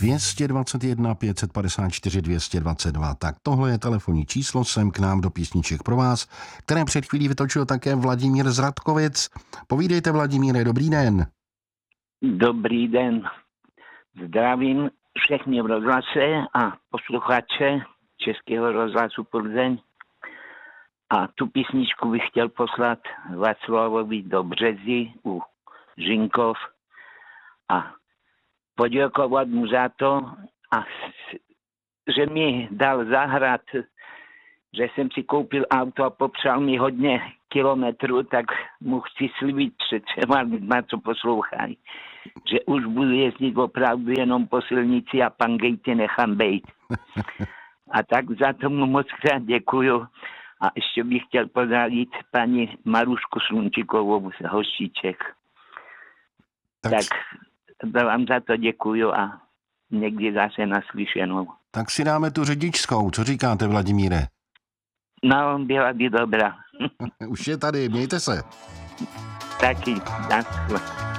221 554 222. Tak tohle je telefonní číslo, sem k nám do písniček pro vás, které před chvílí vytočil také Vladimír z Radkovic. Povídejte, Vladimíre, dobrý den. Dobrý den. Zdravím všechny v rozhlase a posluchače Českého rozhlasu Plzeň. A tu písničku bych chtěl poslat Václavovi do Březy u Žinkov a poděkovat mu za to, že mi dal zahrát, že jsem si koupil auto a popřál mi hodně kilometrů, tak mu chci slíbit, že třeba lidma, co poslouchají, že už budu jezdit opravdu jenom po silnici a pangejty nechám bejt. A tak za tomu moc krát děkuju. A ještě bych chtěl pozdravit paní Marušku Slunčikovou z Hoštiček. Tak vám za to děkuju a někdy zase naslyšenou. Tak si dáme tu řidičskou. Co říkáte, Vladimíre? No, byla by dobrá. Už je tady, mějte se. Taky, naschle.